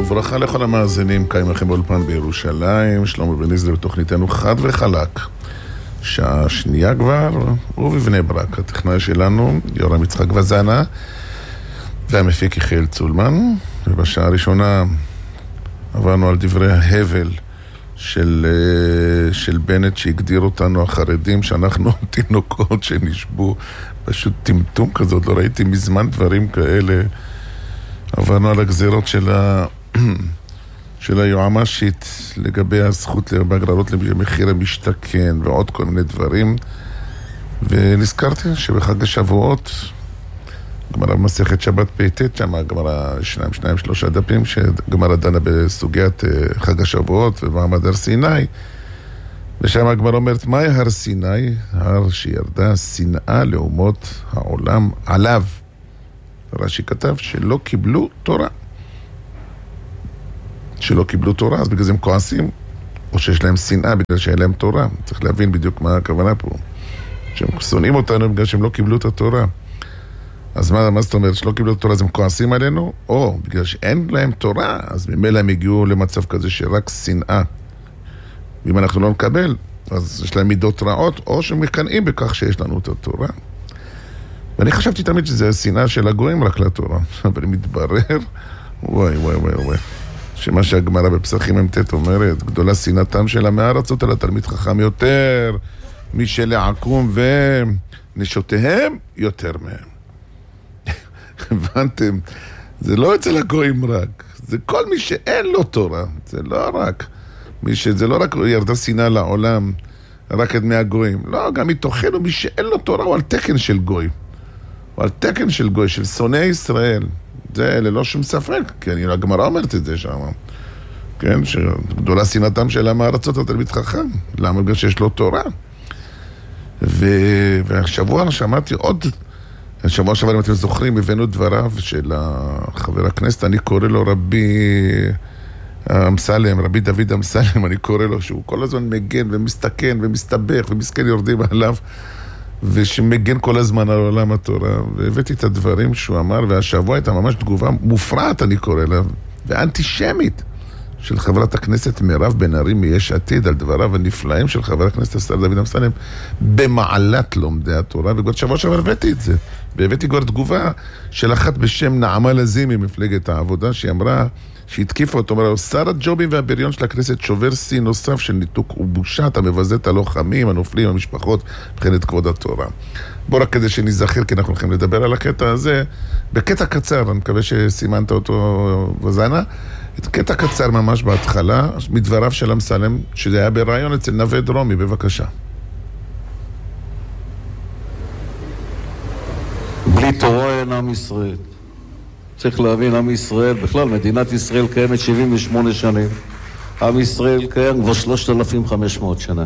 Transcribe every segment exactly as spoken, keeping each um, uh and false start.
וברכה לכל המאזינים, קיים לכם באולפן בירושלים, שלמה בניזר בתוכניתנו חד וחלק. שעה שנייה כבר, ובבני ברק, הטכנאי שלנו, יורם יצחק וזנה, והמפיק יחיאל צולמן, ובשעה הראשונה עברנו על דברי ההבל של, של בנט שהגדיר אותנו החרדים, שאנחנו תינוקות שנשבו, פשוט טמטום כזאת, לא ראיתי מזמן דברים כאלה. עברנו על הגזירות של, ה... של היועמ"שית לגבי הזכות בהגרלות למחיר המשתכן ועוד כל מיני דברים, ונזכרתי שבחג השבועות גמרא במסכת שבת פ"ט, שם גמרא שניים, שניים, שלושה דפים, שגמרא דנה בסוגיית חג השבועות ומעמד הר סיני, ושם הגמרא אומרת, מהי הר סיני? הר שירדה שנאה לאומות העולם עליו. רש"י כתב שלא קיבלו תורה. שלא קיבלו תורה, אז בגלל זה הם כועסים, או שיש להם שנאה בגלל שאין להם תורה. צריך להבין בדיוק מה הכוונה פה. שהם שונאים אותנו בגלל שהם לא קיבלו את התורה. אז מה, מה זאת אומרת? שלא קיבלו את התורה, אז הם כועסים עלינו? או בגלל שאין להם תורה, אז ממילא הם הגיעו למצב כזה שרק שנאה. ואם אנחנו לא נקבל, אז יש להם מידות רעות, או שהם מקנאים בכך שיש לנו את התורה. ואני חשבתי תמיד שזה השנאה של הגויים רק לתורה, אבל מתברר, וואי וואי וואי וואי, שמה שהגמרא בפסחים ממתת אומרת, גדולה שנאתם של עמי הארצות על התלמיד חכם יותר, משל עקום ונשותיהם יותר מהם. הבנתם? זה לא אצל הגויים רק, זה כל מי שאין לו תורה, זה לא רק, מי שזה לא רק ירדה שנאה לעולם, רק את מהגויים, לא, גם מתוכנו מי שאין לו תורה הוא על תקן של גוי. או על תקן של גוי, של שונאי ישראל. זה ללא שום ספק, כי אני, הגמרא אומרת את זה שם. כן, שגדולה שנאתם של עמי הארצות על תלמיד חכם. למה? בגלל שיש לו תורה. ו... והשבוע שמעתי עוד, השבוע שעבר, אם אתם זוכרים, הבאנו דבריו של חבר הכנסת, אני קורא לו רבי אמסלם, רבי דוד אמסלם, אני קורא לו, שהוא כל הזמן מגן ומסתכן ומסתבך ומסכן יורדים עליו, ושמגן כל הזמן על עולם התורה, והבאתי את הדברים שהוא אמר, והשבוע הייתה ממש תגובה מופרעת, אני קורא לה, ואנטישמית, של חברת הכנסת מירב בן ארי מיש עתיד, על דבריו הנפלאים של חבר הכנסת השר דוד אמסלם, במעלת לומדי התורה, וכבר שבוע שעבר הבאתי את זה, והבאתי כבר תגובה של אחת בשם נעמה לזימי, מפלגת העבודה, שהיא אמרה, שהתקיפה אותו, אמרה, שר הג'ובים והבריון של הכנסת שובר שיא נוסף של ניתוק ובושה, אתה מבזה את הלוחמים, הנופלים, המשפחות, מבחינת כבוד התורה. בוא רק כדי שנזכר, כי אנחנו הולכים לדבר על הקטע הזה, בקטע קצר, אני מקווה שסימנת אותו וזנה, את קטע קצר ממש בהתחלה, מדבריו של אמסלם, שזה היה ברעיון אצל נווה דרומי, בבקשה. בלי תורה אין עם ישראל. צריך להבין, עם ישראל, בכלל, מדינת ישראל קיימת שבעים ושמונה שנים. עם ישראל קיים כבר שלושת אלפים וחמש מאות שנה.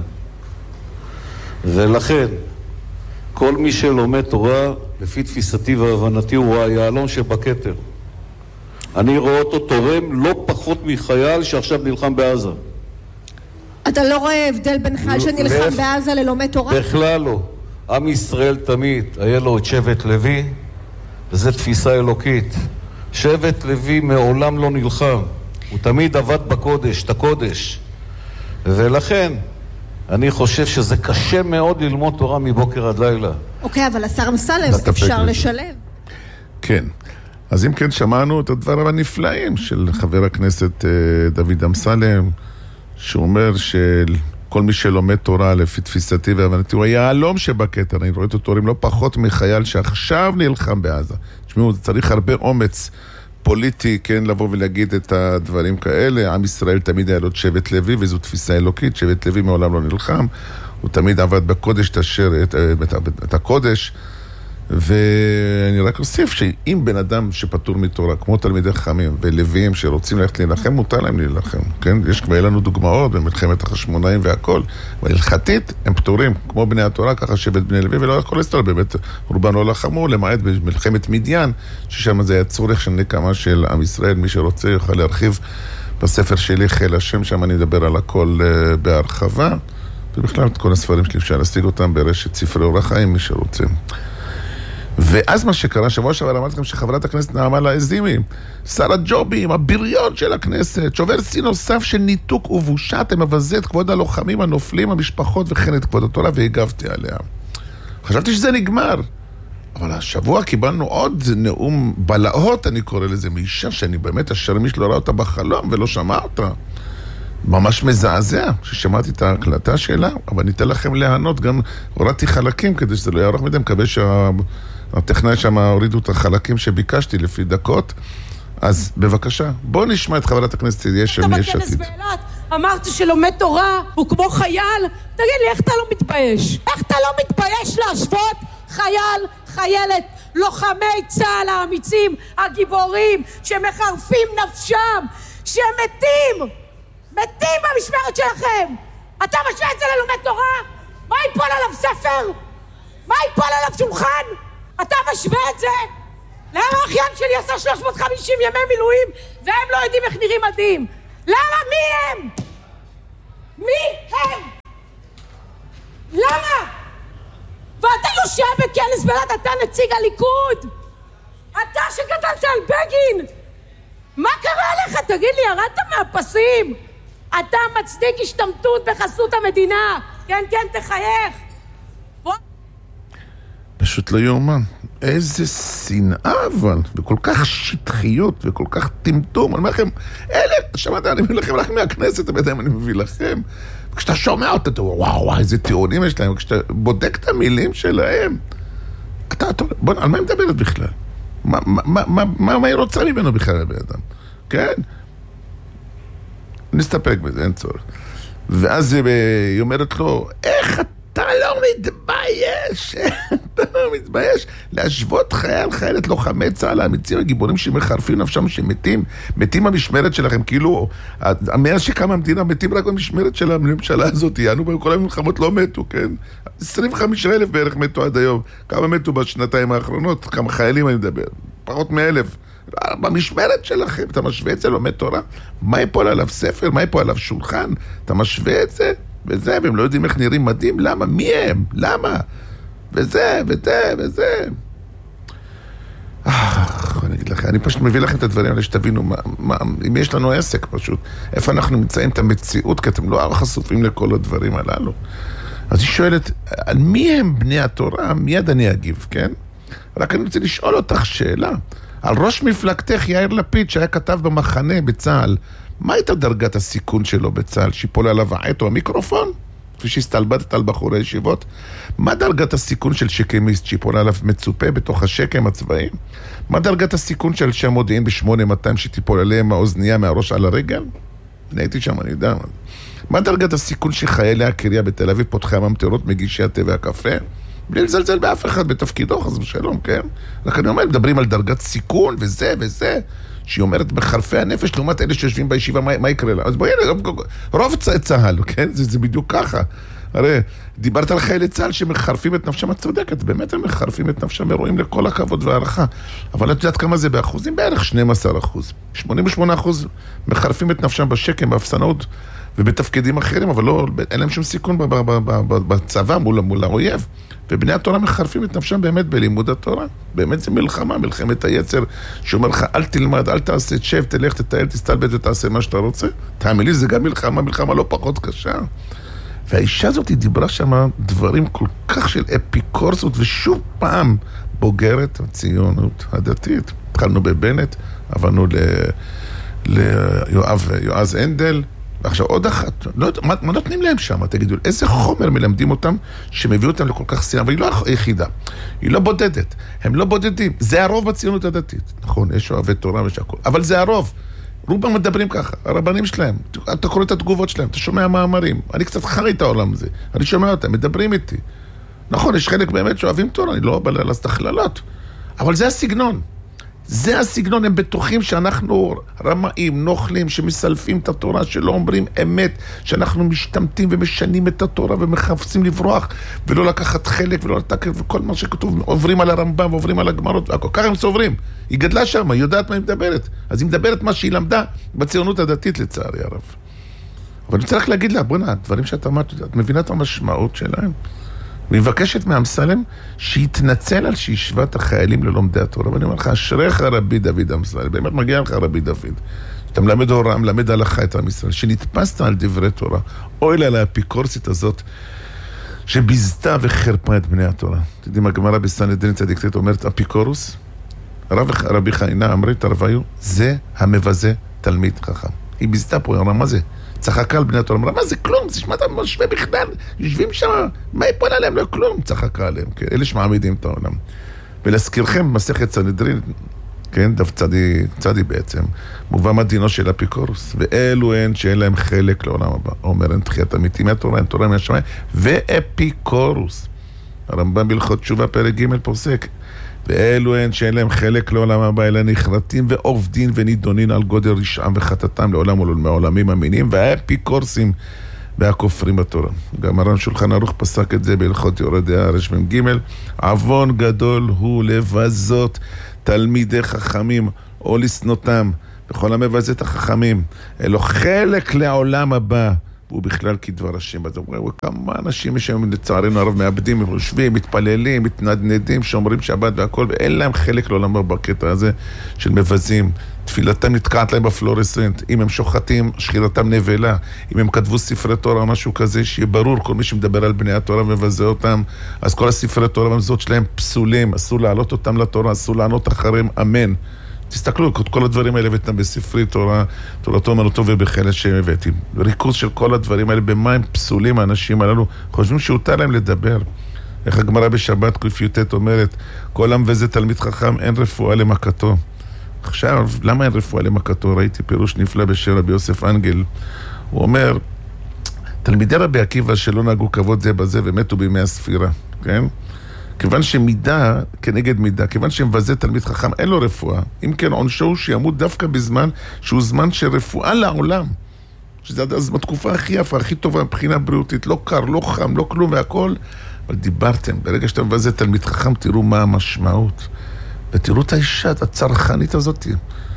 ולכן, כל מי שלומד תורה, לפי תפיסתי והבנתי, הוא היעלון שבכתר. אני רואה אותו תורם לא פחות מחייל שעכשיו נלחם בעזה. אתה לא רואה הבדל בין חייל שנלחם בעזה ללומד תורה? בכלל לא. עם ישראל תמיד, היה לו את שבט לוי, וזו תפיסה אלוקית. שבט לוי מעולם לא נלחם, הוא תמיד עבד בקודש, את הקודש. ולכן, אני חושב שזה קשה מאוד ללמוד תורה מבוקר עד לילה. אוקיי, אבל השר אמסלם, אפשר לשלב. כן. אז אם כן, שמענו את הדברים הנפלאים של חבר הכנסת דוד אמסלם, שהוא אומר שכל מי שלומד תורה לפי תפיסתי והבנתי, הוא היעלום שבקטר. אני רואה את התורים לא פחות מחייל שעכשיו נלחם בעזה. תשמעו, צריך הרבה אומץ פוליטי, כן, לבוא ולהגיד את הדברים כאלה. עם ישראל תמיד היה לו שבט לוי, וזו תפיסה אלוקית. שבט לוי מעולם לא נלחם. הוא תמיד עבד בקודש, תשר את, את, את הקודש. ואני רק אוסיף שאם בן אדם שפטור מתורה, כמו תלמידי חכמים ולוויים שרוצים ללכת להילחם, מותר להם להילחם, כן? יש כבר לנו דוגמאות במלחמת החשמונאים והכל, אבל הלכתית הם פטורים, כמו בני התורה, ככה שבט בני לוי, ולא כל היסטוריה, באמת רובן לא לחמו, למעט במלחמת מדיין, ששם זה היה צורך של נקמה של עם ישראל, מי שרוצה יוכל להרחיב בספר שלי חיל השם, שם אני מדבר על הכל בהרחבה, ובכלל את כל הספרים שלי אפשר להשיג אותם ברשת ספרי אורח חיים, מי שרוצה. ואז מה שקרה, שבוע שעבר אמרתי לכם שחברת הכנסת נעמה לזימי, שר הג'ובים, הבריון של הכנסת, שובר שיא נוסף של ניתוק ובושה, אתם מבזה את כבוד הלוחמים, הנופלים, המשפחות וכן את כבוד התורה, והגבתי עליה. חשבתי שזה נגמר, אבל השבוע קיבלנו עוד נאום בלהות, אני קורא לזה, מאישה שאני באמת השרמיש לא ראה אותה בחלום ולא שמע אותה. ממש מזעזע ששמעתי את ההקלטה שלה, אבל ניתן לכם להענות, גם הורדתי חלקים כדי שזה לא יערוך מדי, מקווה שהטכנאי שם הורידו את החלקים שביקשתי לפי דקות. אז בבקשה, בואו נשמע את חברת הכנסת יש של יש עתיד. אמרת שלומד תורה הוא כמו חייל, תגיד לי, איך אתה לא מתבייש? איך אתה לא מתבייש להשוות חייל, חיילת, לוחמי צה"ל האמיצים, הגיבורים, שמחרפים נפשם, שמתים, מתים במשמרת שלכם. אתה משווה את זה ללומד תורה? מה ייפול עליו ספר? מה ייפול עליו שולחן? אתה משווה את זה? למה האחיין שלי עשה שלוש מאות וחמישים ימי מילואים והם לא יודעים איך נראים מדים? למה? מי הם? מי הם? למה? ואתה יושב בכנס בלעד, אתה נציג הליכוד, אתה שגדלת על בגין, מה קרה לך? תגיד לי, ירדת מהפסים? אתה מצדיק השתמטות בחסות המדינה. כן, כן, תחייך. פשוט לא יאומן. איזה שנאה אבל, וכל כך שטחיות, וכל כך טמטום. אני אומר לכם, אלה, שמעת, אני מביא לכם רק מהכנסת, אבל אני מביא לכם. וכשאתה שומע אותה, אתה אומר, וואו, וואו, איזה טיעונים יש להם. וכשאתה בודק את המילים שלהם, אתה, אתה, בוא, על מה היא מדברת בכלל? מה, מה, מה, מה, מה היא רוצה ממנו בכלל באדם? כן? נסתפק בזה, אין צורך. ואז היא אומרת לו, איך אתה לא מתבייש? אתה לא מתבייש? להשוות חייל, חיילת, לוחמי צה"ל, האמיצים, הגיבורים שמחרפים נפשם, שמתים, מתים במשמרת שלכם, כאילו, המאה שקמה המדינה, מתים רק במשמרת של הממשלה הזאת, יענו בכל המלחמות לא מתו, כן? עשרים וחמישה אלף בערך מתו עד היום. כמה מתו בשנתיים האחרונות? כמה חיילים אני מדבר? פחות מאלף. במשמרת שלכם, אתה משווה את זה, לומד תורה? מה יפול עליו ספר? מה יפול עליו שולחן? אתה משווה את זה? וזה, והם לא יודעים איך נראים מדים? למה? מי הם? למה? וזה, וזה, וזה. אני אגיד לכם, אני פשוט מביא לכם את הדברים האלה שתבינו מה, מה, אם יש לנו עסק פשוט, איפה אנחנו נמצאים את המציאות, כי אתם לא חשופים לכל הדברים הללו. אז היא שואלת, על מי הם בני התורה? מיד אני אגיב, כן? רק אני רוצה לשאול אותך שאלה. על ראש מפלגתך יאיר לפיד שהיה כתב במחנה בצה"ל, מה הייתה דרגת הסיכון שלו בצה"ל? שיפול עליו העט או המיקרופון? כפי שהסתלבטת על בחורי ישיבות? מה דרגת הסיכון של שקמיסט שיפול עליו מצופה בתוך השקם הצבאי? מה דרגת הסיכון של אנשי המודיעין ב-שמונה מאתיים שתיפול עליהם האוזנייה מהראש על הרגל? אני הייתי שם, אני יודע. מה דרגת הסיכון שחיילי הקריה בתל אביב פותחי הממטרות מגישי התה והקפה? בלי לזלזל באף אחד בתפקידו, חס ושלום, כן? לכן אני אומר, מדברים על דרגת סיכון וזה וזה, שהיא אומרת בחרפי הנפש, לעומת אלה שיושבים בישיבה, מה, מה יקרה לה? אז בואי, רוב צה"ל, כן? זה, זה בדיוק ככה. הרי דיברת על חיילי צה"ל שמחרפים את נפשם, את צודקת, באמת הם מחרפים את נפשם ורואים לכל הכבוד והערכה. אבל את יודעת כמה זה באחוזים? בערך שנים עשר אחוז. שמונים ושמונה אחוז מחרפים את נפשם בשקם, באפסנאות ובתפקידים אחרים, אבל לא, אין להם שום סיכון בצבא מול, מול האויב. ובני התורה מחרפים את נפשם באמת בלימוד התורה. באמת זה מלחמה, מלחמת היצר, שאומר לך, אל תלמד, אל תעשה, תשב, תלך, תטייל, תסתלבט ותעשה מה שאתה רוצה. תאמין לי, זה גם מלחמה, מלחמה לא פחות קשה. והאישה הזאת היא דיברה שם דברים כל כך של אפיקורסות, ושוב פעם בוגרת הציונות הדתית. התחלנו בבנט, עברנו ליואב, יועז הנדל, ועכשיו עוד אחת, לא, מה, מה נותנים להם שם? תגידו, איזה חומר מלמדים אותם שמביא אותם לכל כך סיעה, אבל היא לא היחידה, היא לא בודדת, הם לא בודדים, זה הרוב בציונות הדתית, נכון, יש אוהבי תורה ויש הכל, אבל זה הרוב, רובם מדברים ככה, הרבנים שלהם, אתה קורא את התגובות שלהם, אתה שומע מאמרים, אני קצת חי את העולם הזה, אני שומע אותם, מדברים איתי, נכון, יש חלק באמת שאוהבים תורה, אני לא בא לעשות הכללות, אבל זה הסגנון. זה הסגנון, הם בטוחים שאנחנו רמאים, נוכלים, שמסלפים את התורה, שלא אומרים אמת, שאנחנו משתמטים ומשנים את התורה ומחפשים לברוח, ולא לקחת חלק ולא לתקף, וכל מה שכתוב, עוברים על הרמב"ם ועוברים על הגמרות, והכל. ככה הם סוברים. היא גדלה שם, היא יודעת מה היא מדברת. אז היא מדברת מה שהיא למדה בציונות הדתית לצערי הרב. אבל אני רוצה רק להגיד לה, בוא'נה, דברים שאת אמרת, את מבינה את המשמעות שלהם? והיא מבקשת מאמסלם שיתנצל על שישבת החיילים ללומדי התורה. ואני אומר לך, אשריך רבי דוד אמסלם, באמת מגיע לך רבי דוד. אתה מלמד הוראה, מלמד הלכה את עם ישראל, שנתפסת על דברי תורה. אוי לה לאפיקורסית הזאת, שביזתה וחרפה את בני התורה. אתם יודעים, הגמרא בסנהדרין צדיק ט' אומרת, אפיקורוס, רב, רבי חנינא אמרי תרוויו, זה המבזה תלמיד חכם. היא ביזתה פה, היא אמרה, מה זה? צחקה על בני התורה, אמרה, מה זה כלום? זה שמעת משווה בכלל, יושבים שם, מה יפול עליהם? לא כלום, צחקה עליהם, כן? אלה שמעמידים את העולם. ולהזכירכם, מסכת סנהדרין, כן, דף צדי, צדי בעצם, מובא מדינו של אפיקורוס, ואלו הן שאין להם חלק לעולם הבא. אומר, אין תחיית אמיתי מהתורה, אין תורה מהשמיים, ואפיקורוס. הרמב"ם בהלכות תשובה פרק ג' פוסק, ואלו הן שאין להם חלק לעולם הבא, אלא נחרטים ועובדים ונידונים על גודל רשעם וחטאתם לעולם ולעולמים אמינים, והאפיקורסים והכופרים בתורה. גם הר"ן שולחן ערוך פסק את זה בהלכות יורדי הארץ מ"ג, עוון גדול הוא לבזות תלמידי חכמים או לסנותם, וכל המבזה את החכמים, אלו חלק לעולם הבא, והוא בכלל כדבר השם. אז אומרים, כמה אנשים יש היום לצערנו הרב מאבדים, יושבים, מתפללים, מתנדנדים, שומרים שבת והכל, ואין להם חלק לעולם הבא בקטע הזה של מבזים. תפילתם נתקעת להם בפלורסנט, אם הם שוחטים, שחירתם נבלה, אם הם כתבו ספרי תורה או משהו כזה, שיהיה ברור, כל מי שמדבר על בני התורה מבזה אותם, אז כל הספרי תורה והמזות שלהם פסולים, אסור להעלות אותם לתורה, אסור לענות אחריהם, אמן. תסתכלו, כל הדברים האלה הבאתם בספרי תורה, תורתו אומנותו ובחלק שהם הבאתי. ריכוז של כל הדברים האלה, במה הם פסולים האנשים הללו, חושבים שהותר להם לדבר. איך הגמרא בשבת ק"ט אומרת, כל המבזה תלמיד חכם, אין רפואה למכתו. עכשיו, למה אין רפואה למכתו? ראיתי פירוש נפלא בשם רבי יוסף אנגל. הוא אומר, תלמידי רבי עקיבא שלא נהגו כבוד זה בזה ומתו בימי הספירה, כן? כיוון שמידה כנגד מידה, כיוון שמבזה תלמיד חכם, אין לו רפואה. אם כן, עונשו הוא שימות דווקא בזמן שהוא זמן של רפואה לעולם. שזה אז בתקופה הכי יפה, הכי טובה מבחינה בריאותית, לא קר, לא חם, לא כלום והכל. אבל דיברתם, ברגע שאתה מבזה תלמיד חכם, תראו מה המשמעות. ותראו את האישה, הצרכנית הזאת.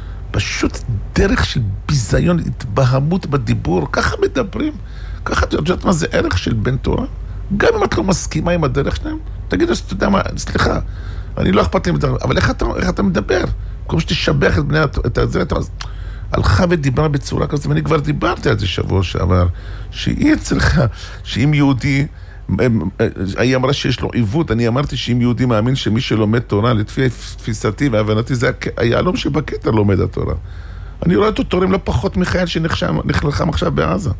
פשוט דרך של ביזיון, התבהמות בדיבור, ככה מדברים. ככה, אתה יודעת מה זה ערך של בן תורה? גם אם את לא מסכימה עם הדרך שלהם, תגידו, אתה יודע מה, סליחה, אני לא אכפת לי מדבר, אבל איך אתה, איך אתה מדבר? כמו שתשבח את בני, את הזה, אתה הלכה ודיברה בצורה כזאת, ואני כבר דיברתי על זה שבוע שעבר, שהיא צריכה, שאם יהודי, היא אמרה שיש לו עיוות, אני אמרתי שאם יהודי מאמין שמי שלומד תורה, לפי תפיסתי והבנתי, זה היהלום שבכתר לומד התורה. אני רואה אותו תורם לא פחות מחייל שנחלחם עכשיו בעזה.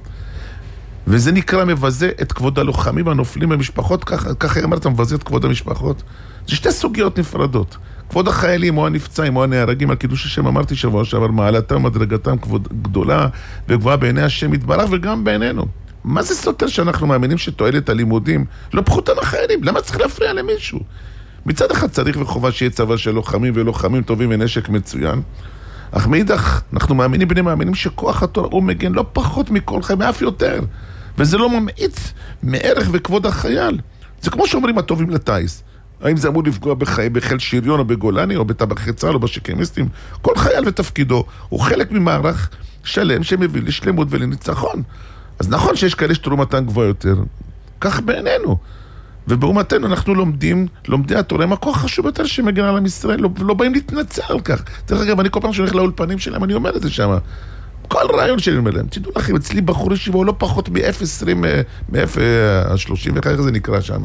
וזה נקרא מבזה את כבוד הלוחמים הנופלים במשפחות, ככה, ככה אמרת, מבזה את כבוד המשפחות. זה שתי סוגיות נפרדות. כבוד החיילים או הנפצעים או הנהרגים, על קידוש השם אמרתי שבוע שעבר, מעלתם, מדרגתם כבוד גדולה וגבוהה בעיני השם יתברך וגם בעינינו. מה זה סותר שאנחנו מאמינים שתועלת הלימודים לא פחותה מהחיילים? למה צריך להפריע למישהו? מצד אחד צריך וחובה שיהיה צבא של לוחמים ולוחמים טובים ונשק מצוין, אך מאידך, אנחנו מאמינים בני מאמינים שכוח התורה הוא מגן לא פחות מכל חי, מאף יותר. וזה לא ממעיט מערך וכבוד החייל. זה כמו שאומרים הטובים לטייס. האם זה אמור לפגוע בחיי, בחיל שריון או בגולני או בטבחי צה"ל או בשיקמיסטים? כל חייל ותפקידו הוא חלק ממערך שלם שמביא לשלמות ולניצחון. אז נכון שיש כאלה שתרומתן גבוהה יותר, כך בעינינו. ובאומתנו אנחנו לומדים, לומדי התורה, הם הכוח חשוב יותר שמגן על עם ישראל, לא, לא באים להתנצל על כך. דרך אגב, אני כל פעם שהולך לאולפנים שלהם, אני אומר את זה שם. כל רעיון שלי אומר להם, תדעו לכם, אצלי בחור ישיבה הוא לא פחות מ-אפס עשרים, מ-אפס שלושים ואחת, איך זה נקרא שם?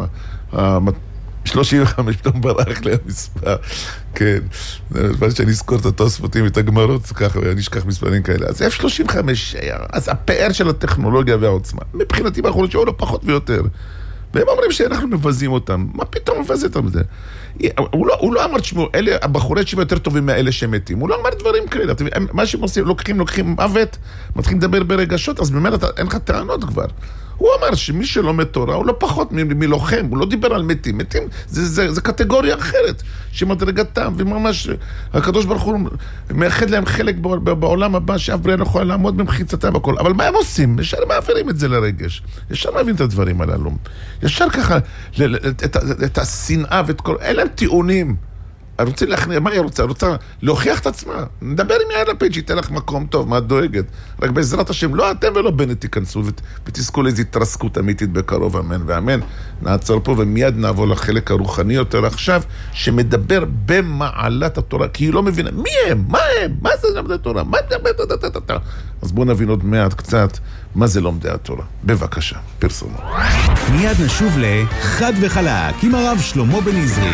שלושים וחמש, פתאום ברח לי המספר. כן, זה שאני אזכור את התוספותים, את הגמרות, ככה, ואני אשכח מספרים כאלה. אז אפ שלושים וחמש, אז הפאר של הטכנולוגיה והעוצמה, מבחינתי בחור ישיבה הוא לא פחות ויותר. והם אומרים שאנחנו מבזים אותם. מה פתאום מבז אותם זה? הוא לא, הוא לא אמר, תשמעו, אלה, הבחורי ישיבה יותר טובים מהאלה שמתים. הוא לא אמר דברים כאלה. מה שהם עושים, לוקחים, לוקחים מוות, מתחילים לדבר ברגשות, אז באמת אין לך טענות כבר. הוא אמר שמי שלומד תורה הוא לא פחות מלוחם, הוא לא דיבר על מתים. מתים זה, זה, זה קטגוריה אחרת, שמדרגתם, וממש הקדוש ברוך הוא מאחד להם חלק בעולם הבא, שאף בריאה יכולה לעמוד במחיצתם וכל. אבל מה הם עושים? ישר מעבירים את זה לרגש. ישר מעבירים את הדברים הללו. ישר ככה, את, את, את השנאה ואת כל... אין להם טיעונים. אני רוצה להכניע, מה היא רוצה? אני רוצה להוכיח את עצמה. נדבר עם יאיר לפיד, שייתן לך מקום טוב, מה את דואגת? רק בעזרת השם, לא אתם ולא בנט תיכנסו ותזכו לאיזו התרסקות אמיתית בקרוב, אמן ואמן. נעצור פה ומיד נעבור לחלק הרוחני יותר עכשיו, שמדבר במעלת התורה, כי היא לא מבינה, מי הם? מה הם? מה זה לומדי התורה? מה זה לומדי התורה? אז בואו נבין עוד מעט קצת מה זה לומדי התורה. בבקשה, פרסומו. מיד נשוב לחד וחלק עם הרב שלמה בן עזרי.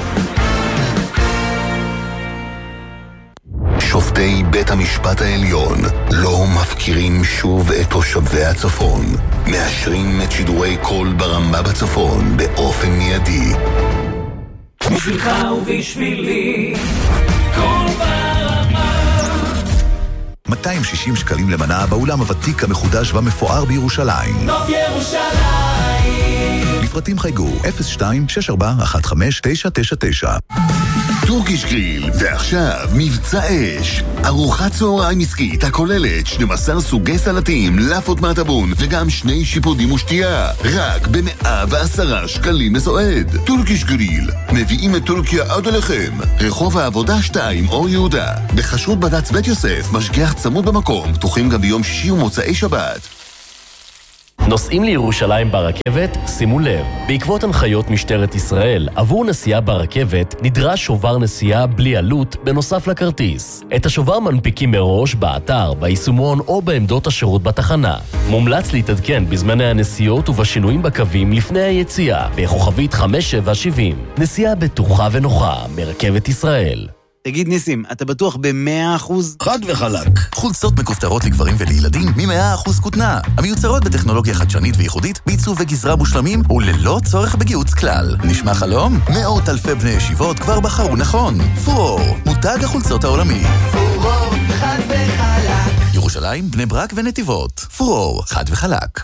שופטי בית המשפט העליון לא מפקירים שוב את תושבי הצפון. מאשרים את שידורי קול ברמה בצפון באופן מיידי. בשבילך ובשבילי קול ברמה. מאתיים ושישים שקלים למנה באולם הוותיק המחודש והמפואר בירושלים. נוף ירושלים. לפרטים חייגו אפס שתיים שש ארבע אחת חמש תשע תשע תשע. טורקיש גריל, ועכשיו מבצע אש. ארוחת צהריים עסקית הכוללת שנים עשר סוגי סלטים, לאפות מהטבון וגם שני שיפודים ושתייה. רק ב-מאה ועשרה שקלים לסועד. טורקיש גריל, מביאים את טורקיה עד אליכם. רחוב העבודה שתיים, אור יהודה. בחשרות בד"ץ בית יוסף, משגיח צמוד במקום, פתוחים גם ביום שישי ומוצאי שבת. נוסעים לירושלים ברכבת? שימו לב, בעקבות הנחיות משטרת ישראל, עבור נסיעה ברכבת נדרש שובר נסיעה בלי עלות בנוסף לכרטיס. את השובר מנפיקים מראש באתר, ביישומון או בעמדות השירות בתחנה. מומלץ להתעדכן בזמני הנסיעות ובשינויים בקווים לפני היציאה, בכוכבית חמש שבע שבעים. נסיעה בטוחה ונוחה מרכבת ישראל. תגיד ניסים, אתה בטוח ב-מאה אחוז? חד וחלק. חולצות מכופתרות לגברים ולילדים מ-מאה אחוז כותנה. המיוצרות בטכנולוגיה חדשנית וייחודית, בעיצוב וגזרה מושלמים וללא צורך בגיוץ כלל. נשמע חלום? מאות אלפי בני ישיבות כבר בחרו נכון. פורור, מותג החולצות העולמי. פורור, חד וחלק. ירושלים, בני ברק ונתיבות. פורור, חד וחלק.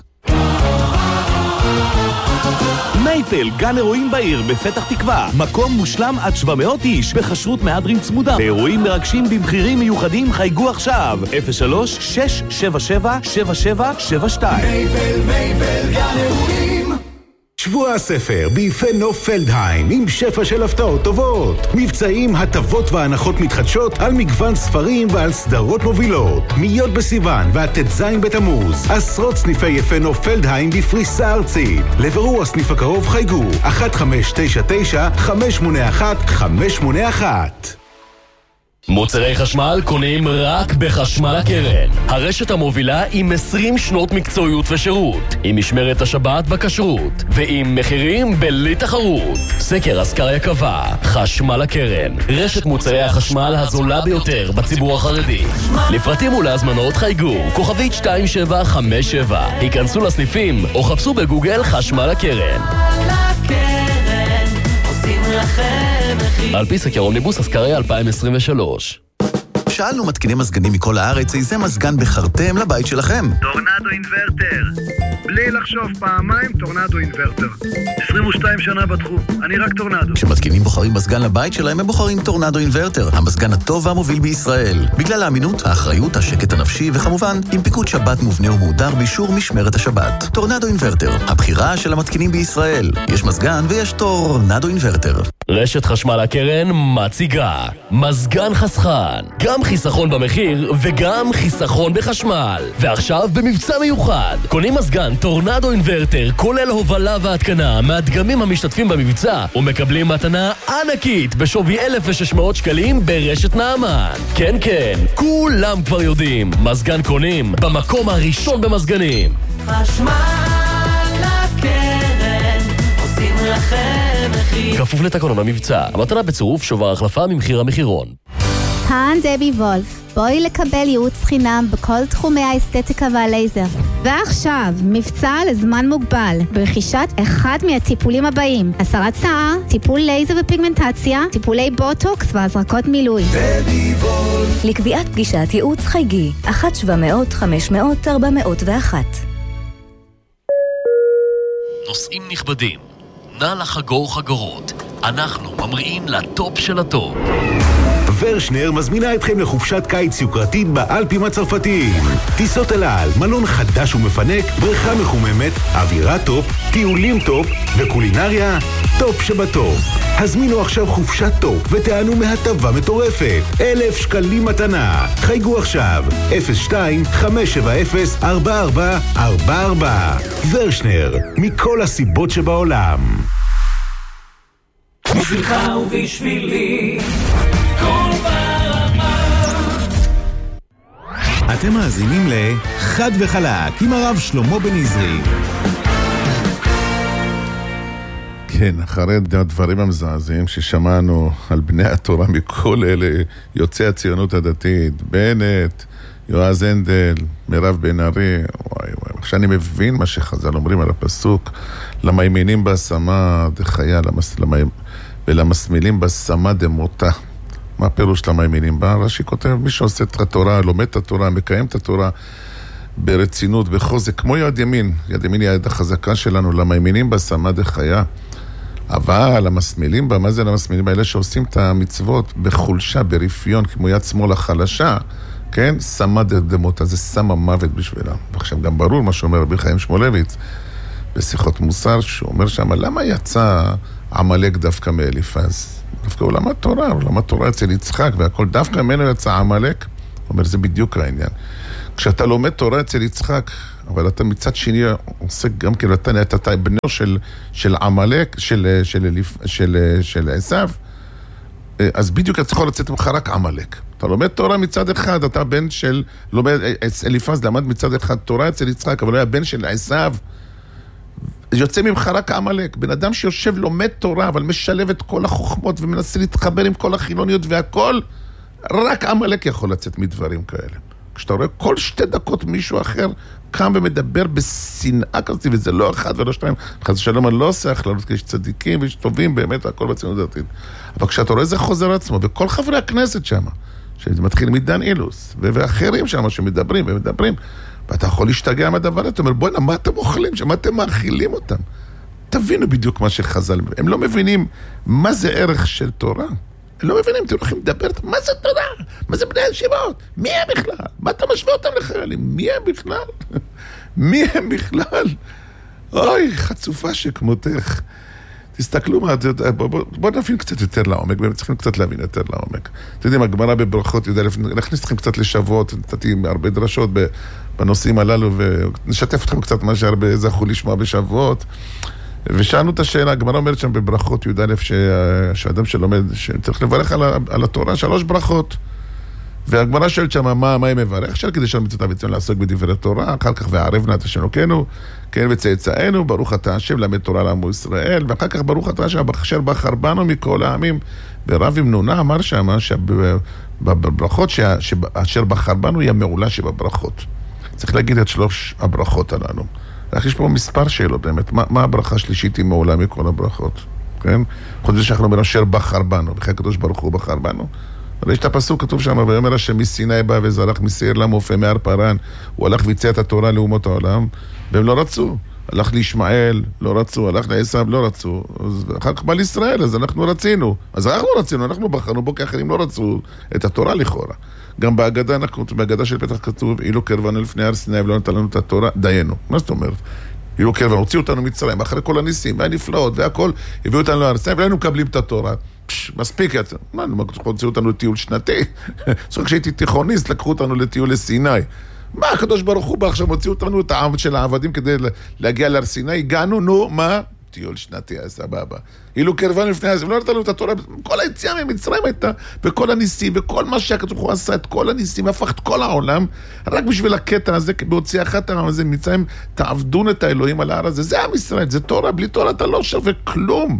מייפל, גן אירועים בעיר בפתח תקווה. מקום מושלם עד שבע מאות איש בחשרות מהדרין צמודה. באירועים מרגשים במחירים מיוחדים חייגו עכשיו. אפס שלוש שש שבע שבע שבע שבע שבע שתיים. מייפל, מייפל, גן אירועים. שבוע הספר ביפה נוף פלדהיים עם שפע של הפתעות טובות. מבצעים, הטבות והנחות מתחדשות על מגוון ספרים ועל סדרות מובילות. מיות בסיוון והט"ז בתמוז. עשרות סניפי יפה נוף פלדהיים בפריסה ארצית. לברור הסניף הקרוב חייגו אחת חמש תשע תשע חמש שמונה אחת חמש שמונה אחת. מוצרי חשמל קונים רק בחשמל הקרן. הרשת המובילה עם עשרים שנות מקצועיות ושירות, עם משמרת השבת בכשרות, ועם מחירים בלי תחרות. סקר אסקריה קבע, חשמל הקרן, רשת מוצרי החשמל הזולה ביותר בציבור החרדי. לפרטים ולהזמנות חייגו, כוכבית שתיים שבע חמש שבע. היכנסו לסניפים או חפשו בגוגל חשמל הקרן. לקרן, עושים לכם מחיר. על פי סקר אומניבוס אסקריה אלפיים עשרים ושלוש. שאלנו מתקיני מזגנים מכל הארץ איזה מזגן בחרתם לבית שלכם. טורנדו אינברטר. בלי לחשוב פעמיים, טורנדו אינברטר. עשרים ושתיים שנה בתחום, אני רק טורנדו. כשמתקינים בוחרים מזגן לבית שלהם, הם בוחרים טורנדו אינברטר, המזגן הטוב והמוביל בישראל. בגלל האמינות, האחריות, השקט הנפשי, וכמובן, עם פיקוד שבת מובנה ומהודר באישור משמרת השבת. טורנדו אינברטר, הבחירה של המתקינים בישראל. יש מזגן ויש טורנדו אינברטר. רשת חשמל הקרן מציגה מזגן חסכן, גם חיסכון במחיר וגם חיסכון בחשמל. ועכשיו במבצע מיוחד, קונים מזגן טורנדו אינברטר כולל הובלה והתקנה מהדגמים המשתתפים במבצע ומקבלים מתנה ענקית בשווי אלף ושש מאות שקלים ברשת נעמן. כן כן, כולם כבר יודעים, מזגן קונים במקום הראשון במזגנים. חשמל הקרן, עושים לכם מחיר. כפוף לתקנון המבצע, המתנה בצירוף שובר החלפה ממחיר המחירון. כאן דבי וולף, בואי לקבל ייעוץ חינם בכל תחומי האסתטיקה והלייזר. ועכשיו, מבצע לזמן מוגבל, ברכישת אחד מהטיפולים הבאים: הסרת שיער, טיפול לייזר ופיגמנטציה, טיפולי בוטוקס והזרקות מילוי. דבי וולף. לקביעת פגישת ייעוץ חייגי, אחת שבע מאות חמש מאות ארבע מאות ואחת. נוסעים נכבדים, נא לחגור חגורות, אנחנו ממריאים לטופ של הטופ. ורשנר מזמינה אתכם לחופשת קיץ יוקרתית באלפים הצרפתיים. טיסות אל על, מלון חדש ומפנק, בריכה מחוממת, אווירה טופ, טיולים טופ וקולינריה טופ שבטופ. הזמינו עכשיו חופשת טופ ותענו מהטבה מטורפת. אלף שקלים מתנה. חייגו עכשיו אפס שתיים חמש שבע אפס ארבע ארבע ארבע ארבע. ורשנר, מכל הסיבות שבעולם. בשבילך ובשבילי כל ברמה. אתם מאזינים לחד וחלק עם הרב שלמה בן עזרי. כן, אחרי הדברים המזעזעים ששמענו על בני התורה מכל אלה, יוצאי הציונות הדתית, בנט, יועז הנדל, מירב בן ארי, וואי וואי, עכשיו אני מבין מה שחז"ל אומרים על הפסוק, למאמינים בהשמה דחיה, למס, למא... ולמסמילים בהשמה דמותה. מה הפירוש למאמינים בה? רש"י כותב, מי שעושה את התורה, לומד את התורה, מקיים את התורה ברצינות, בחוזק, כמו יד ימין. יד ימין היא היד החזקה שלנו, למאמינים בהשמה דחיה. אבל המסמילים בה, מה זה למסמילים בה? אלה שעושים את המצוות בחולשה, ברפיון, כמו יד שמאל החלשה, כן? שמה דמותה, זה שמה מוות בשבילה. ועכשיו גם ברור מה שאומר רבי חיים שמואלביץ, בשיחות מוסר, שהוא אומר שם, למה יצא עמלק דווקא מאליפז? דווקא עולם התורה, עולם התורה אצל יצחק, והכל דווקא ממנו יצא עמלק. הוא אומר, זה בדיוק העניין. כשאתה לומד תורה אצל יצחק, אבל אתה מצד שני עושה גם כאילו, אתה נהיית אתה בנו של, של עמלק, של, של, של, של עשיו, אז בדיוק אתה יכול לצאת ממך רק עמלק. אתה לומד תורה מצד אחד, אתה בן של, לומד, אליפז למד מצד אחד תורה אצל יצחק, אבל הוא היה בן של עשיו, יוצא ממך רק עמלק. בן אדם שיושב לומד תורה, אבל משלב את כל החוכמות ומנסה להתחבר עם כל החילוניות והכל, רק עמלק יכול לצאת מדברים כאלה. כשאתה רואה כל שתי דקות מישהו אחר קם ומדבר בשנאה כזאת, וזה לא אחד ולא שתיים, חס ושלום, אני לא עושה הכללות, כי יש צדיקים ויש טובים באמת, הכל בציונות הדתית. אבל כשאתה רואה זה חוזר עצמו, וכל חברי הכנסת שם, שמתחיל מדן אילוס, ואחרים שם שמדברים ומדברים, ואתה יכול להשתגע מהדבר, אתה אומר, בואי, מה אתם אוכלים שם? מה אתם מאכילים אותם? תבינו בדיוק מה שחז"ל, הם לא מבינים מה זה ערך של תורה. הם לא מבינים, אתם הולכים לדבר, מה זה תורה? מה זה בני הישיבות? מי הם בכלל? מה אתה משווה אותם לחיילים? מי הם בכלל? מי הם בכלל? אוי, חצופה שכמותך. תסתכלו מה, בואו בוא, בוא נבין קצת יותר לעומק, באמת צריכים קצת להבין יותר לעומק. אתם יודעים, הגמרא בברכות, יודע, נכניס אתכם קצת לשבועות, נתתי הרבה דרשות בנושאים הללו, ונשתף אתכם קצת מה שהרבה זכו לשמוע בשבועות. ושאלנו את השאלה, הגמרא אומרת שם בברכות י"א, שהאדם שלומד, שצריך לברך על, על התורה שלוש ברכות. והגמרא שואלת שם, מה, מה היא מברך? שאל כדי שלום מצוותיו וצווים לעסוק בדברי תורה, אחר כך וערב נא את השם אלוקינו, כן וצאצאינו, ברוך אתה השם למד תורה לעמו ישראל, ואחר כך ברוך אתה השם אשר בחר בנו מכל העמים. ורב אמנונה אמר שם, שבברכות אשר בחר בנו היא המעולה שבברכות. צריך להגיד את שלוש הברכות הללו. יש פה מספר שאלות באמת, מה, מה הברכה השלישית היא מעולה מכל הברכות, כן? חוץ שאנחנו אומרים אשר בחר בנו, וכי הקדוש ברוך הוא בחר בנו. אבל יש את הפסוק, כתוב שם, ואומר השם מסיני בא וזרח משעיר למופה מהר פרן, הוא הלך ויצא את התורה לאומות העולם, והם לא רצו. הלך לישמעאל, לא רצו, הלך לעשיו, לא רצו. אז אחר כך בא לישראל, אז אנחנו רצינו. אז אנחנו רצינו, אנחנו בחרנו בו, כי אחרים לא רצו את התורה לכאורה. גם בהגדה, אנחנו, בהגדה של פתח כתוב, אילו קרבנו לפני הר סיני ולא נתן לנו את התורה, דיינו. מה זאת אומרת? אילו קרבנו, הוציאו אותנו מצרים, אחרי כל הניסים, והנפלאות, והכל, הביאו אותנו להר סיני, ולנו מקבלים את התורה. פש, מספיק, מה, הוציאו אותנו לטיול שנתי? זאת אומרת, כשהייתי תיכוניסט, לקחו אותנו לטיול לסיני. מה, הקדוש ברוך הוא בא עכשיו, הוציאו אותנו את העבד של העבדים כדי להגיע להר סיני, הגענו, נו, מה? טיול שנתי, סבבה. אילו קרבנו לפני הזה, ולא נתנו את התורה, כל היציאה ממצרים הייתה, וכל הניסים, וכל מה שהקדוש ברוך הוא עשה, את כל הניסים, הפך את כל העולם, רק בשביל הקטע הזה, בהוציא אחת העם הזה, מצרים, תעבדון את האלוהים על ההר הזה, זה עם ישראל, זה תורה, בלי תורה אתה לא שווה כלום.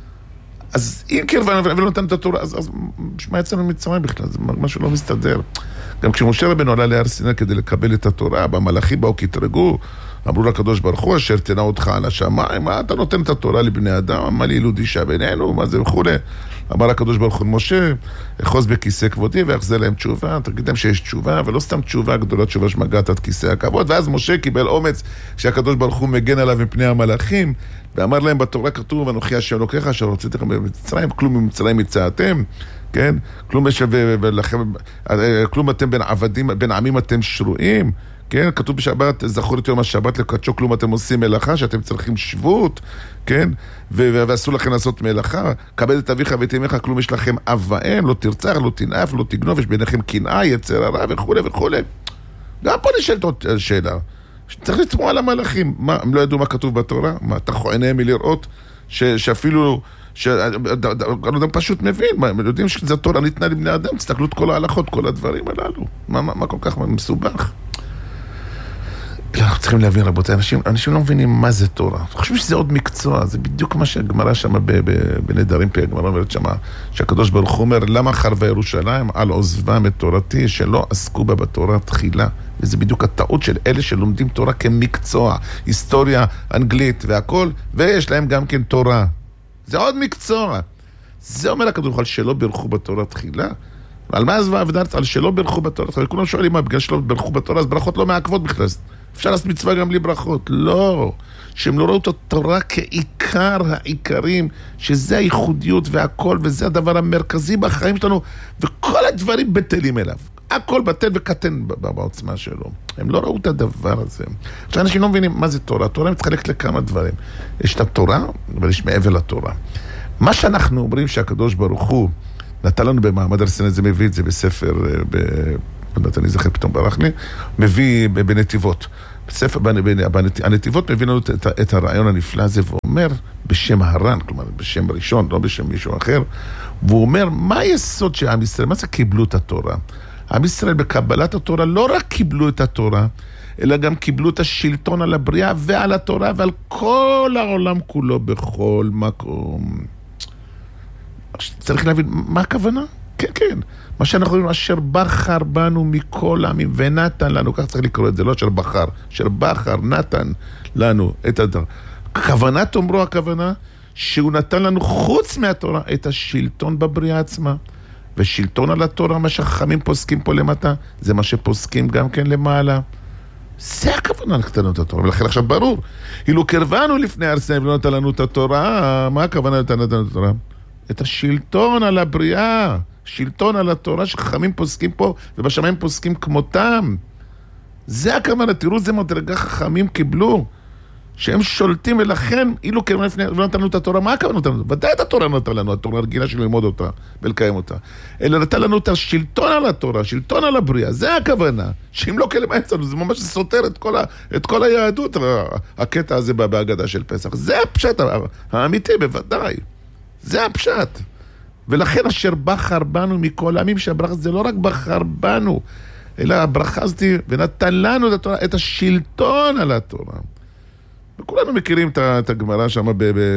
אז אם קרבנו ולא נתנו את התורה, אז, אז מה יצאנו ממצרים בכלל? זה משהו לא מסתדר. גם כשמשה רבנו עלה להר סיני כדי לקבל את התורה, במלאכים באו כתרגו, אמרו לקדוש ברוך הוא, אשר תנה אותך על השמיים, מה אתה נותן את התורה לבני אדם? מה לי ילוד אישה בינינו? מה זה וכו'? אמר הקדוש ברוך הוא משה, אחוז בכיסא כבודי ויחזר להם תשובה, תגיד להם שיש תשובה, ולא סתם תשובה גדולה, תשובה שמגעת עד כיסא הכבוד, ואז משה קיבל אומץ שהקדוש ברוך הוא מגן עליו מפני המלאכים, ואמר להם בתורה כתוב, אנוכי השם אלוקיך אשר הוצאתיכם ממצרים, כלום ממצרים יצאתם, כן? כלום יש ולכם, כלום אתם בין עבדים, בין עמים אתם שרועים, כן? כתוב בשבת, זכור את יום השבת לקדשו, כלום אתם עושים מלאכה, שאתם צריכים שבות, כן? ואסור לכם לעשות מלאכה, כבד את אביך ואת אמך, כלום יש לכם אב ואם, לא תרצח, לא תנאף, לא תגנוב, יש ביניכם קנאה, יצר הרע וכו' וכו'. גם פה נשאלת עוד שאלה. צריך לתמוע על המלאכים. מה, הם לא ידעו מה כתוב בתורה? מה, תחו עיניהם מלראות ש, שאפילו, אדם פשוט מבין, מה, הם יודעים שזו תורה ניתנה לבני אדם, תסתכלו את כל ההלכות, כל הדברים הללו. מה, מה, מה כל כך מסובך? אנחנו צריכים להבין, רבותי, אנשים, אנשים לא מבינים מה זה תורה. אני חושב שזה עוד מקצוע, זה בדיוק מה שהגמרא שם בנדרים פה, הגמרא אומרת שם, שהקדוש ברוך הוא אומר, למה חרבה ירושלים על עוזבם את תורתי, שלא עסקו בה בתורה תחילה. וזה בדיוק הטעות של אלה שלומדים תורה כמקצוע, היסטוריה, אנגלית והכל, ויש להם גם כן תורה. זה עוד מקצוע. זה אומר הקדוש ברוך הוא, שלא ברכו בתורה תחילה. על מה עזבה עבדת? על שלא ברכו בתורה תחילה. כולם שואלים מה, בגלל שלא ברכו בתורה, אז ברכות לא מעכבות בכלל. אפשר לעשות מצווה גם בלי ברכות. לא. שהם לא ראו את התורה כעיקר העיקרים, שזה הייחודיות והכל, וזה הדבר המרכזי בחיים שלנו, וכל הדברים בטלים אליו. הכל בטל וקטן בעוצמה שלו. הם לא ראו את הדבר הזה. עכשיו אנשים לא מבינים מה זה תורה. תורה מתחלקת לכמה דברים. יש את התורה, אבל יש מעבר לתורה. מה שאנחנו אומרים שהקדוש ברוך הוא נתן לנו במעמד הר סיני, זה מביא את זה בספר, אני זוכר פתאום ברח לי, מביא בנתיבות. בספר, הנתיבות מביא לנו את הרעיון הנפלא הזה, ואומר בשם הר"ן, כלומר בשם ראשון, לא בשם מישהו אחר, והוא אומר, מה היסוד של עם ישראל? מה זה קיבלו את התורה? עם ישראל בקבלת התורה לא רק קיבלו את התורה, אלא גם קיבלו את השלטון על הבריאה ועל התורה ועל כל העולם כולו בכל מקום. צריך להבין, מה הכוונה? כן, כן. מה שאנחנו רואים, אשר בחר בנו מכל העמים ונתן לנו, כך צריך לקרוא את זה, לא אשר בחר, אשר בחר, נתן לנו את הדבר. כוונת אומרו הכוונה, שהוא נתן לנו חוץ מהתורה את השלטון בבריאה עצמה. ושלטון על התורה, מה שהחכמים פוסקים פה למטה, זה מה שפוסקים גם כן למעלה. זה הכוונה נתנו את התורה, ולכן עכשיו ברור. אילו קרבנו לפני הר סיני ולא נתן לנו את התורה, מה הכוונה נתן לנו את התורה? את השלטון על הבריאה, שלטון על התורה שחכמים פוסקים פה, ובשמיים פוסקים כמותם. זה הכוונה, תראו זה מדרגה חכמים קיבלו, שהם שולטים, ולכן אילו קרבנו לפני ולא נתן לנו את התורה, מה הכוונה נתן לנו? ודאי את התורה נתן לנו, התורה הרגילה של ללמוד אותה ולקיים אותה. אלא נתן לנו את השלטון על התורה, שלטון על הבריאה, זה הכוונה. שאם לא כלמה אצלנו, זה ממש סותר את כל, ה, את כל היהדות, הקטע הזה בהגדה של פסח. זה הפשט האמיתי בוודאי. זה הפשט. ולכן אשר בחר בנו מכל העמים, שהברכה זה לא רק בחר בנו, אלא הברכה הזאת ונתן לנו את התורה, את השלטון על התורה. וכולנו מכירים את הגמרא שם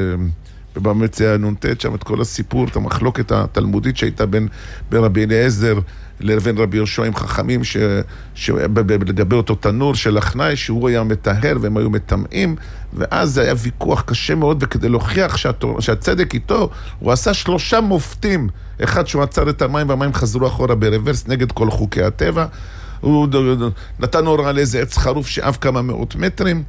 במצע נונטט, שם את כל הסיפור, את המחלוקת התלמודית שהייתה בין רבי אליעזר לבין רבי יהושע עם חכמים, לגבי אותו תנור של החנאי, שהוא היה מטהר והם היו מטמאים, ואז זה היה ויכוח קשה מאוד, וכדי להוכיח שהצדק איתו, הוא עשה שלושה מופתים, אחד שהוא עצר את המים והמים חזרו אחורה ברוורס נגד כל חוקי הטבע, הוא נתן הוראה לאיזה עץ חרוף שאף כמה מאות מטרים,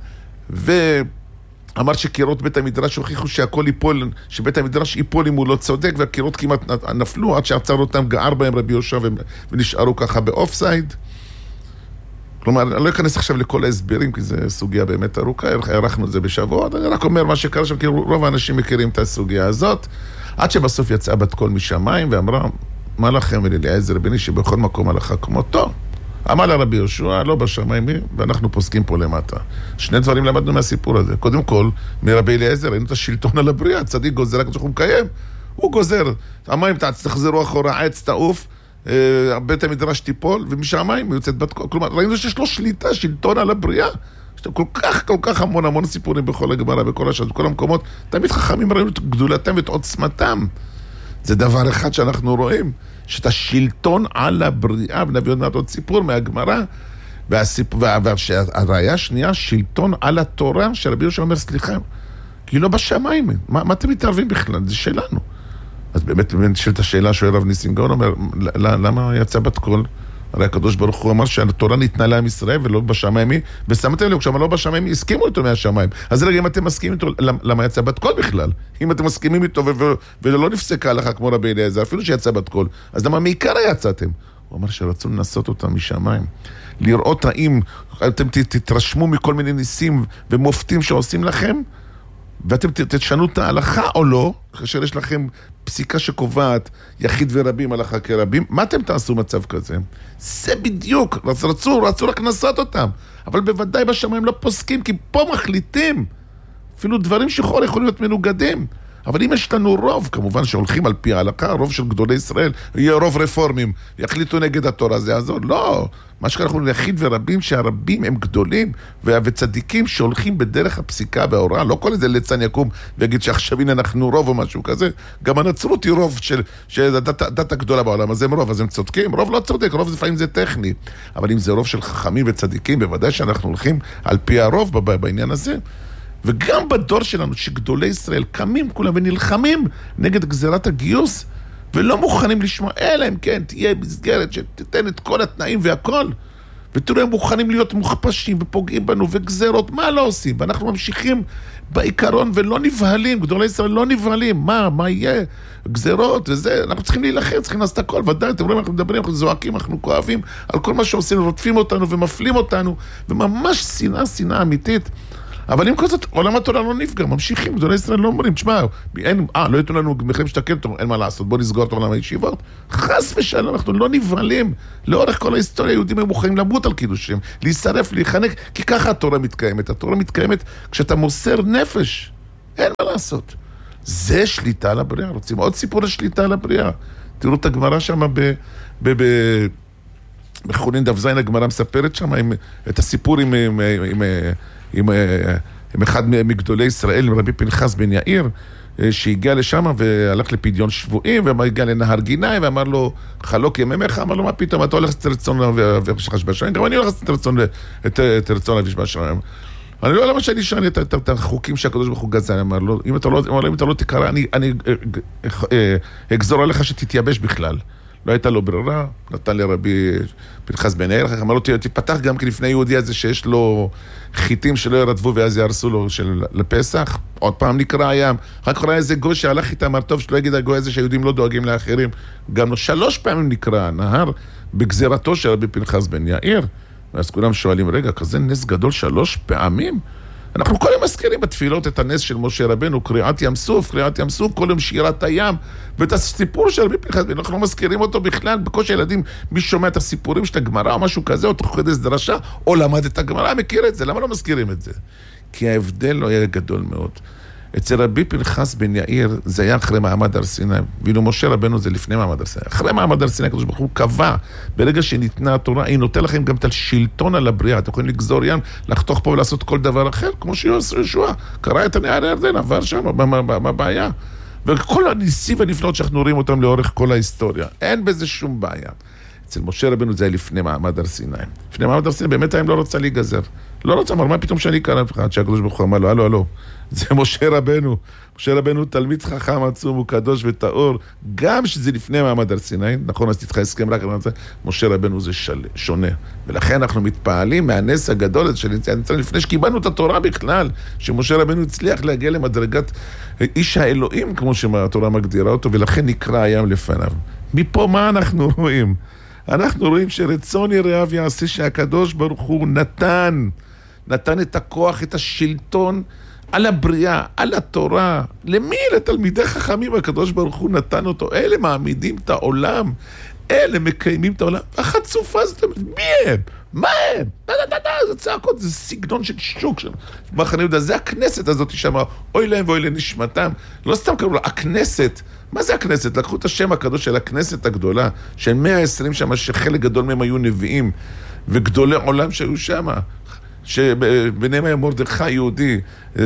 ואמר שקירות בית המדרש הוכיחו שהכל ייפול, שבית המדרש ייפול אם הוא לא צודק, והקירות כמעט נפלו עד שעצר אותם, גער בהם רבי יהושע ונשארו ככה באופסייד. כלומר, אני לא אכנס עכשיו לכל ההסברים, כי זו סוגיה באמת ארוכה, ערכנו את זה בשבועות, אני רק אומר מה שקרה שם, כי רוב האנשים מכירים את הסוגיה הזאת, עד שבסוף יצאה בת קול משמיים ואמרה, מה לכם ולאליעזר בני שבכל מקום הלכה כמותו? אמר לה רבי יהושע, לא בשמיים, ואנחנו פוסקים פה למטה. שני דברים למדנו מהסיפור הזה. קודם כל, מרבי אליעזר, היינו את השלטון על הבריאה, צדיק גוזר, רק שהוא מקיים. הוא גוזר, המים תחזרו אחורה, העץ תעוף, בית המדרש תיפול, ומשמיים יוצאת בת קול. כלומר, ראינו שיש לו שליטה, שלטון על הבריאה. יש כל כך, כל כך המון, המון סיפורים בכל הגמרא, בכל השעות, בכל המקומות. תמיד חכמים ראינו את גדולתם ואת עוצמתם. זה דבר אחד שאנחנו רואים, שאת השלטון על הבריאה, ונביא עוד מעט עוד סיפור מהגמרא, והראיה השנייה, שלטון על התורה, שרבי יהושע אומר, סליחה, כי לא בשמיים, מה, מה אתם מתערבים בכלל? זה שלנו. אז באמת, באמת, שאלת השאלה שואל רב ניסים גאון, אומר, למה יצא בת קול? הרי הקדוש ברוך הוא אמר שהתורה ניתנה לעם ישראל ולא בשמיים, ושמתם לב, כשאמר לא בשמיים, הסכימו איתו מהשמיים. אז רגע, אם אתם מסכימים איתו, למה יצא בת קול בכלל? אם אתם מסכימים איתו ולא נפסקה לך כמו רבי אליעזר, אפילו שיצא בת קול, אז למה מעיקר יצאתם? הוא אמר שרצו לנסות אותם משמיים. לראות האם אתם תתרשמו מכל מיני ניסים ומופתים שעושים לכם, ואתם תשנו את ההלכה או לא, כאשר יש לכם פסיקה שקובעת יחיד ורבים, הלכה כרבים, מה אתם תעשו מצב כזה? זה בדיוק, רצו, רצו רק לנסות אותם, אבל בוודאי בשמיים לא פוסקים, כי פה מחליטים, אפילו דברים שחור יכולים להיות מנוגדים, אבל אם יש לנו רוב, כמובן שהולכים על פי ההלכה, רוב של גדולי ישראל, יהיה רוב רפורמים, יחליטו נגד התורה, זה יעזור. לא, מה שאנחנו יחיד ורבים, שהרבים הם גדולים וצדיקים שהולכים בדרך הפסיקה וההוראה, לא כל איזה ליצן יקום ויגיד שעכשיו הנה אנחנו רוב או משהו כזה, גם הנצרות היא רוב של, של הדת, הדת הגדולה בעולם, אז הם רוב, אז הם צודקים, רוב לא צודק, רוב לפעמים זה טכני, אבל אם זה רוב של חכמים וצדיקים, בוודאי שאנחנו הולכים על פי הרוב בעניין הזה. וגם בדור שלנו, שגדולי ישראל קמים כולם ונלחמים נגד גזירת הגיוס, ולא מוכנים לשמוע, אלא אם כן תהיה מסגרת שתתן את כל התנאים והכל, ותראו, הם מוכנים להיות מוכפשים ופוגעים בנו וגזירות, מה לא עושים? ואנחנו ממשיכים בעיקרון ולא נבהלים, גדולי ישראל לא נבהלים, מה, מה יהיה? גזירות וזה, אנחנו צריכים להילחם, צריכים לעשות הכל, ודאי, אתם רואים, אנחנו מדברים, אנחנו זועקים, אנחנו כואבים על כל מה שעושים, רודפים אותנו ומפלים אותנו, וממש שנאה, שנאה אמיתית. אבל עם כל זאת, עולם התורה לא נפגע, ממשיכים, גדולי ישראל לא אומרים, תשמע, אין, אה, לא יתנו לנו מחיר משתכן, אין מה לעשות, בוא נסגור את עולם הישיבות. חס ושלום, אנחנו לא נבהלים. לאורך כל ההיסטוריה, היהודים הם מוכנים למות על קידושים, להישרף, להיחנק, כי ככה התורה מתקיימת. התורה מתקיימת כשאתה מוסר נפש. אין מה לעשות. זה שליטה על הבריאה. רוצים עוד סיפור לשליטה על הבריאה. תראו את הגמרא שם ב... ב... ב... בחולין דף זין, הגמרא מספרת שם עם, את הסיפור עם... עם, עם עם, עם אחד מגדולי ישראל, עם רבי פנחס בן יאיר, שהגיע לשם והלך לפדיון שבועים, והגיע לנהר גינאי, ואמר לו, חלוק ימיך, אמר לו, מה פתאום, אתה הולך את רצון וחש בשריים, גם אני הולך את רצון אביש בשריים. אני לא למה שאני שואל את החוקים שהקדוש ברוך הוא גזר, אמר לו, אם אתה לא תקרא, אני אגזור עליך שתתייבש בכלל. לא הייתה לו ברירה, נתן לרבי פנחס בן יאיר, אמר לו, תפתח גם כי לפני יהודי הזה שיש לו חיטים שלא ירדבו ואז יהרסו לו של, לפסח, עוד פעם נקרא הים, אחר כך ראה איזה גוי שהלך איתה, אמר טוב שלא יגיד הגוי הזה שהיהודים לא דואגים לאחרים, גם לו שלוש פעמים נקרא הנהר בגזירתו של רבי פנחס בן יאיר, ואז כולם שואלים, רגע, כזה נס גדול שלוש פעמים? אנחנו כל יום מזכירים בתפילות את הנס של משה רבנו, קריעת ים סוף, קריעת ים סוף, כל יום שירת הים, ואת הסיפור של רבי פנחס, אנחנו לא מזכירים אותו בכלל, בקושי ילדים, מי שומע את הסיפורים של הגמרא או משהו כזה, או תוך כדי דרשה, או למד את הגמרא, מכיר את זה, למה לא מזכירים את זה? כי ההבדל לא היה גדול מאוד. אצל רבי פנחס בן יאיר זה היה אחרי מעמד הר סיני, ואילו משה רבנו זה לפני מעמד הר סיני. אחרי מעמד הר סיני, הקדוש ברוך הוא קבע, ברגע שניתנה התורה, היא נותן לכם גם את השלטון על הבריאה. אתם יכולים לגזור ים, לחתוך פה ולעשות כל דבר אחר, כמו שיהושע, קרא את הנהר הירדן, עבר שם, מה הבעיה? וכל הניסים והנפלאות שאנחנו רואים אותם לאורך כל ההיסטוריה, אין בזה שום בעיה. אצל משה רבנו זה היה לפני מעמד הר סיני. לפני מעמד הר סיני באמת הם לא רוצה להיגזר. לא רוצה, אמר, מה פתאום שאני קרא לך? עד שהקדוש ברוך הוא אמר לו, הלו, הלו, זה משה רבנו. משה רבנו תלמיד חכם עצום, הוא קדוש וטהור, גם שזה לפני מעמד הר סיני, נכון, אז תתחיל הסכם רק, משה רבנו זה של, שונה. ולכן אנחנו מתפעלים מהנס הגדול שנמצא לפני שקיבלנו את התורה בכלל, שמשה רבנו הצליח להגיע למדרגת איש האלוהים, כמו שהתורה מגדירה אותו, ולכן נקרא הים לפניו. מפה מה אנחנו רואים? אנחנו רואים שרצון יראיו יעשה שהקדוש ברוך הוא נתן, נתן את הכוח, את השלטון על הבריאה, על התורה. למי? לתלמידי חכמים הקדוש ברוך הוא נתן אותו. אלה מעמידים את העולם, אלה מקיימים את העולם. החצופה הזאת, מי הם? מה הם? דה דה דה דה, זה צעקות, זה סגנון של שוק של מחנה יהודה. זה הכנסת הזאת שאמרה, אוי להם ואוי לנשמתם. לא סתם קראו לה, הכנסת. מה זה הכנסת? לקחו את השם הקדוש של הכנסת הגדולה, של מאה ועשרים שם, שחלק גדול מהם היו נביאים, וגדולי עולם שהיו שם, שביניהם היה מרדכי יהודי,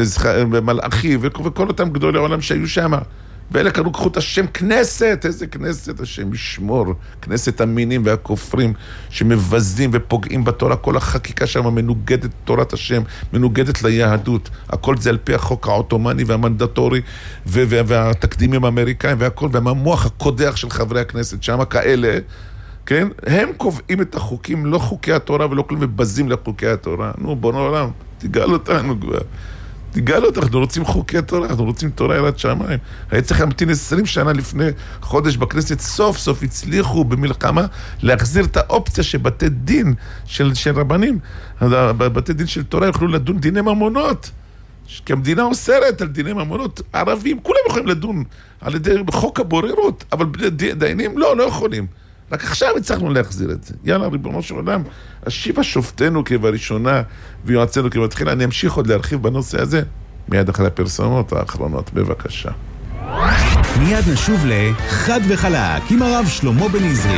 מלאכי, וכל אותם גדולי עולם שהיו שם. ואלה קראו, קחו את השם כנסת, איזה כנסת, השם ישמור, כנסת המינים והכופרים שמבזים ופוגעים בתורה, כל החקיקה שם מנוגדת תורת השם, מנוגדת ליהדות, הכל זה על פי החוק העותומני והמנדטורי והתקדימים האמריקאים והכל, והמוח הקודח של חברי הכנסת שם כאלה, כן? הם קובעים את החוקים, לא חוקי התורה ולא כלום, ובזים לחוקי התורה. נו, בוא נעולם, תיגל אותנו כבר. תיגל אותנו, אנחנו רוצים חוקי התורה, אנחנו רוצים תורה יראת שמיים. היה צריך להמתין עשרים שנה לפני חודש בכנסת, סוף סוף הצליחו במלחמה להחזיר את האופציה שבתי דין של, של רבנים, בתי דין של תורה יוכלו לדון דיני ממונות. כי המדינה אוסרת על דיני ממונות ערבים, כולם יכולים לדון על ידי חוק הבוררות, אבל דיינים לא, לא יכולים. רק עכשיו הצלחנו להחזיר את זה. יאללה, ריבונו של עולם, השיבה שופטנו כבראשונה ויועצנו כבתחילה. אני אמשיך עוד להרחיב בנושא הזה מיד אחרי הפרסומות האחרונות. בבקשה. מיד נשוב לחד וחלק עם הרב שלמה בן עזרי.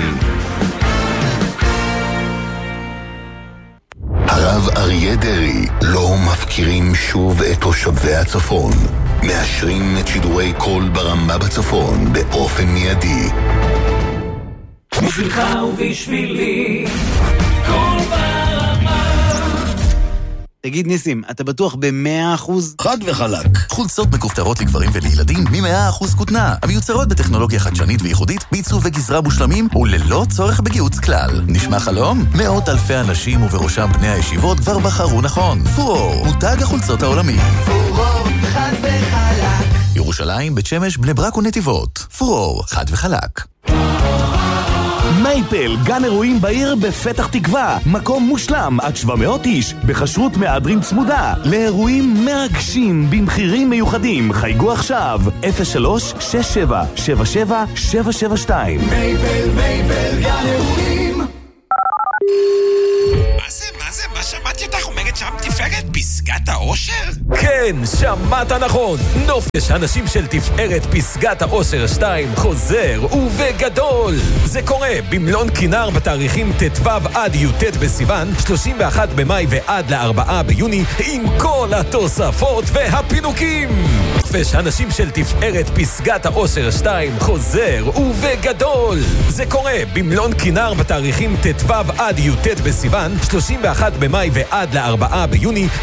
הרב אריה דרעי, לא מפקירים שוב את תושבי הצפון. מאשרים את שידורי קול ברמה בצפון באופן מיידי. בשבילך ובשבילי, קול ברמה. תגיד ניסים, אתה בטוח ב-מאה אחוז? חד וחלק. חולצות מכופתרות לגברים ולילדים מ-מאה אחוז כותנה, המיוצרות בטכנולוגיה חדשנית וייחודית, בעיצוב וגזרה מושלמים וללא צורך בגיוץ כלל. נשמע חלום? מאות אלפי אנשים ובראשם בני הישיבות כבר בחרו נכון. פורור, מותג החולצות העולמי. פורור, חד וחלק. ירושלים, בית שמש, בני ברק ונתיבות. פורור, חד וחלק. מייפל, גן אירועים בעיר בפתח תקווה. מקום מושלם עד שבע מאות איש, בחשרות מהדרין צמודה. לאירועים מרגשים במחירים מיוחדים. חייגו עכשיו, אפס שלוש שש שבע שבע שבע שבע שבע שתיים. מייפל, מייפל, גן אירועים. מה זה, מה זה, מה שמעתי אותך אומרת שם תפארת פסגת האושר? כן, שמעת נכון. נופש הנשים של תפארת פסגת האושר שתיים חוזר ובגדול. זה קורה במלון כינר בתאריכים ט"ו עד י"ט בסיוון, שלושים ואחד במאי ועד לארבעה ביוני, עם כל התוספות והפינוקים. נופש הנשים של תפארת פסגת האושר שתיים חוזר ובגדול. זה קורה במלון כינר בתאריכים ט"ו עד י"ט בסיוון, שלושים ואחד במאי ועד לארבעה ביוני,